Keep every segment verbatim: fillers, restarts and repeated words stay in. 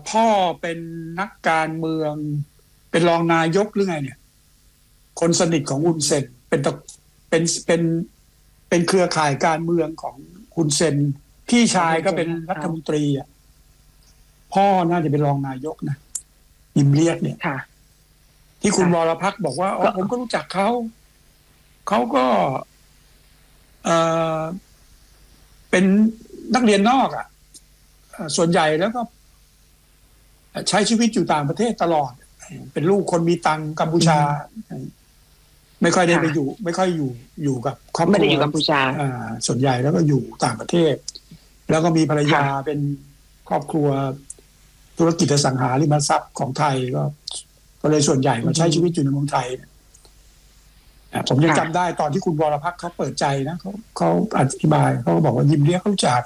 พ่อเป็นนักการเมืองเป็นรองนายกหรือไงเนี่ยคนสนิทของฮุนเซนเป็นเป็นเป็นเป็นเครือข่ายการเมืองของฮุนเซนพี่ชายก็เป็นรัฐมนตรีอ่ะพ่อน่าจะเป็นรองนายกนะยิมเรียกเนี่ยที่คุณวรพักษ์บอกว่าอ๋อผมก็รู้จักเขาเขาก็เอ่อเป็นนักเรียนนอกอ่ะส่วนใหญ่แล้วก็ใช้ชีวิตอยู่ต่างประเทศตลอดเป็นลูกคนมีตังกัมพูชาไม่ค่อยได้ไปอยู่ไม่ค่อยอยู่อยู่กับครอบครัวไม่ได้อยู่กัมพูชาอ่าส่วนใหญ่แล้วก็อยู่ต่างประเทศแล้วก็มีภรรยาเป็นครอบครัวธุรกิจอสังหาริมทรัพย์ของไทยก็ก็เลยส่วนใหญ่มาใช้ชีวิตอยู่ในเมืองไทยผมยังจำได้ตอนที่คุณวรพักษ์เขาเปิดใจนะเขาเขาอธิบายเขาก็บอกว่ายิมเรียกเขาจาก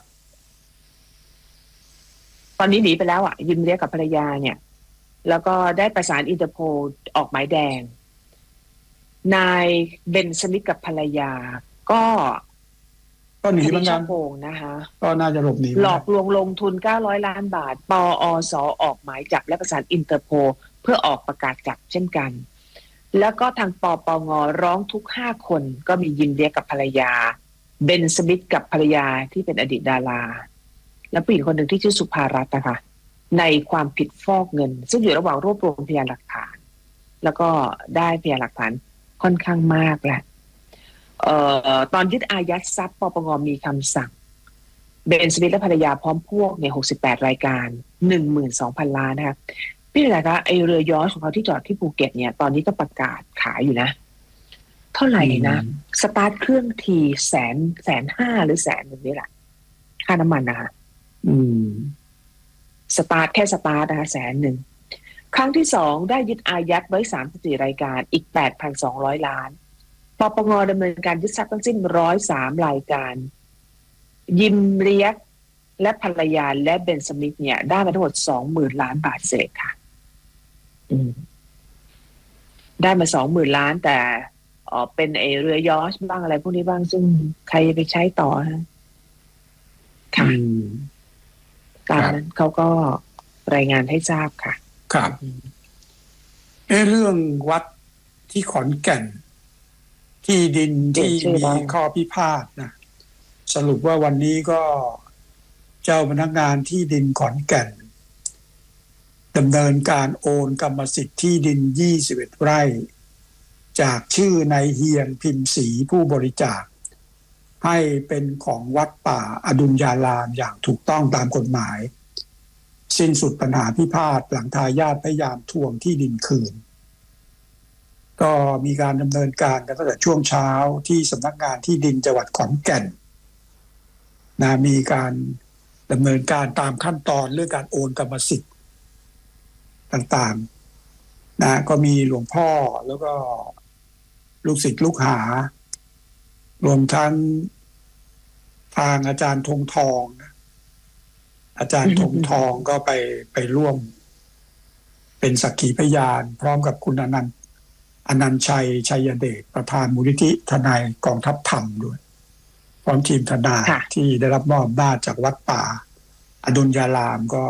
ตอนนี้หนีไปแล้วอ่ะยิมเรียกกับภรรยาเนี่ยแล้วก็ได้ประสานอินเตอร์โพลออกหมายแดงนายเบนสมิธกับภรรยาก็ก็หนีเหมือนกันโกงนะคะก็น่าจะหลบหนีหลอกลวงลงทุนเก้าร้อยล้านบาทปอสออกหมายจับและประสานอินเตอร์โพลเพื่อออกประกาศจับเช่นกันแล้วก็ทางปปงร้องทุกห้าคนก็มียิมเรียกกับภรรยาเบนสมิธกับภรรยาที่เป็นอดีตดาราและผู้หญิงคนหนึ่งที่ชื่อสุภารัตน์นะคะในความผิดฟอกเงินซึ่งอยู่ระหว่างรวบรวมพยานหลักฐานแล้วก็ได้พยานหลักฐานค่อนข้างมากแหละเอ่อตอนยึดอายัดทรัพย์ปปงมีคำสั่งเบนสมิธและภรรยาพร้อมพวกเนี่ยหกสิบแปดรายการ หนึ่งหมื่นสองพัน ล้านนะคะพี่อะไรคะไอเรือยอชต์ของเขาที่จอดที่ภูเก็ตเนี่ยตอนนี้ก็ประกาศขายอยู่นะเท่าไหร่นะสตาร์ทเครื่องทีแสนแสนห้าหรือแสนนึงนี่แหละค่าน้ำมันนะคะอืมสตาร์ทแค่สตาร์ทนะคะแสนหนึ่งครั้งที่สองได้ยึดอายัดไว้สามสิบสี่รายการอีก แปดพันสองร้อย ล้านปปงดำเนินการยึดทรัพย์ทั้งสิ้นหนึ่งร้อยสามรายการยิมเรียกและภรรยาและเบนสมิธเนี่ยได้มาทั้งหมด สองหมื่น ล้านบาทเศษค่ะอืมได้มา สองหมื่น ล้านแต่เอ่อเป็นไอเรือยอชต์บ้างอะไรพวกนี้บ้างซึ่งใครไปใช้ต่อฮะค่ะตามนั้นเขาก็รายงานให้ทราบค่ะครับเอเรื่องวัดที่ขอนแก่นที่ดินที่มีข้อพิพาทนะสรุปว่าวันนี้ก็เจ้าพนักงานที่ดินขอนแก่นดำเนินการโอนกรรมสิทธิ์ที่ดินยี่สิบเอ็ดไร่จากชื่อนายเฮียงพิมพ์ศรีผู้บริจาคให้เป็นของวัดป่าอดุลยารามอย่างถูกต้องตามกฎหมายสิ้นสุดปัญหาพิพาทหลังทายาทพยายามทวงที่ดินคืนก็มีการดำเนินการกันตั้งแต่ช่วงเช้าที่สำนักงานที่ดินจังหวัดขอนแก่นนะมีการดำเนินการตามขั้นตอนเรื่องการโอนกรรมสิทธิ์ต่างๆนะก็มีหลวงพ่อแล้วก็ลูกศิษย์ลูกหารวมทั้งทางอาจารย์ธงทองอาจารย์ธงทองก็ไปไปร่วมเป็นสักขีพยานพร้อมกับคุณอนันต์อนันต์ชัยชัยเดชประธานมูลนิธิทนายกองทัพธรรมด้วยพร้อมทีมทนายที่ได้รับมอบอำนาจจากวัดป่าอดุลยารามก็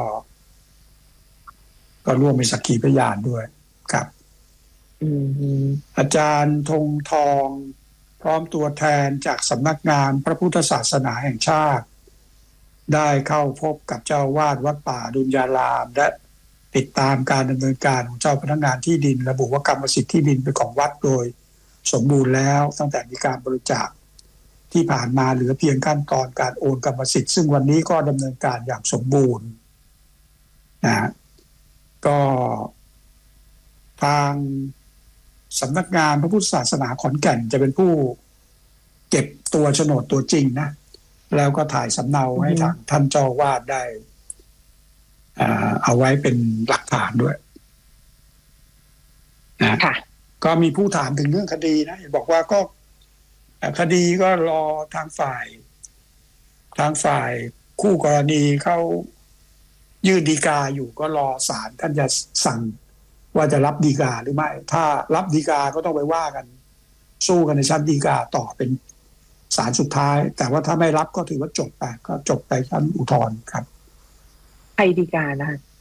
ก็ร่วมเป็นสักขีพยานด้วยครับอาจารย์ธงทองพร้อมตัวแทนจากสำนักงานพระพุทธศาสนาแห่งชาติได้เข้าพบกับเจ้าวาดวัดป่าอดุลยารามและติดตามการดำเนินการของเจ้าพนักงานที่ดินระบุว่ากรรมสิทธิ์ที่ดินเป็นของวัดโดยสมบูรณ์แล้วตั้งแต่มีการบริจาคที่ผ่านมาเหลือเพียงขั้นตอนการโอนกรรมสิทธิ์ซึ่งวันนี้ก็ดำเนินการอย่างสมบูรณ์นะก็ทางสำนักงานพระพุทธศาสนาขอนแก่นจะเป็นผู้เก็บตัวโฉนดตัวจริงนะแล้วก็ถ่ายสำเนาให้ทางท่านเจ้าวาดได้เอาไว้เป็นหลักฐานด้วยนะก็มีผู้ถามถึงเรื่องคดีนะบอกว่าก็คดีก็รอทางฝ่ายทางฝ่ายคู่กรณีเขายื่นฎีกาอยู่ก็รอศาลท่านจะสั่งว่าจะรับฎีกาหรือไม่ถ้ารับฎีกาก็ต้องไปว่ากันสู้กันในชั้นฎีกาต่อเป็นศาลสุดท้ายแต่ว่าถ้าไม่รับก็ถือว่าจบไปก็จบไปชั้นอุทธรณ์ครับใครฎีกานะ